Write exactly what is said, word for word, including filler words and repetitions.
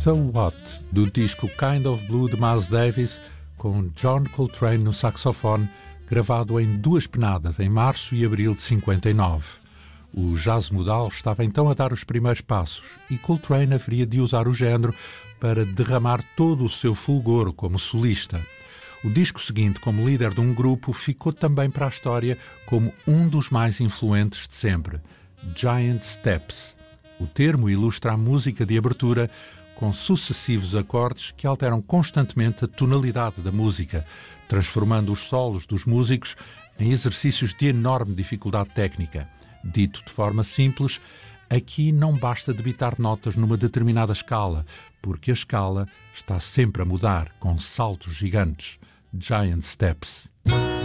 So What, do disco Kind of Blue de Miles Davis, com John Coltrane no saxofone, gravado em duas penadas, em março e abril de cinquenta e nove. O jazz modal estava então a dar os primeiros passos e Coltrane haveria de usar o género para derramar todo o seu fulgor como solista. O disco seguinte, como líder de um grupo, ficou também para a história como um dos mais influentes de sempre, Giant Steps. O termo ilustra a música de abertura com sucessivos acordes que alteram constantemente a tonalidade da música, transformando os solos dos músicos em exercícios de enorme dificuldade técnica. Dito de forma simples, aqui não basta debitar notas numa determinada escala, porque a escala está sempre a mudar, com saltos gigantes. Giant Steps.